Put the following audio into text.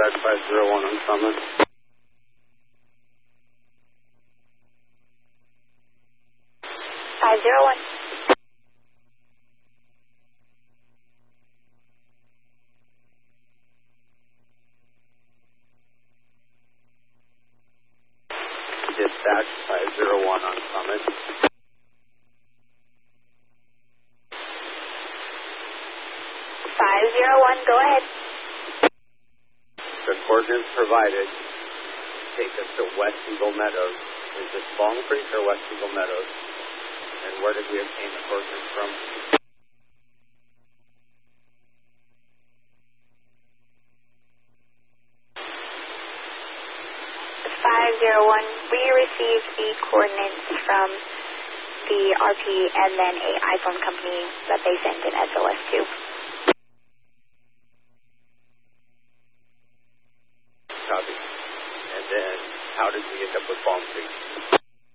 Dispatch 501 on Summit. Dispatch 501 on Summit. Go ahead. The coordinates provided take us to West Eagle Meadows. Is this Balm Creek or West Eagle Meadows? And where did we obtain the coordinates from? 501, we received the coordinates from the RP and then a iPhone company that they sent an SOS to. Copy. And then how did we end up with Balm Creek?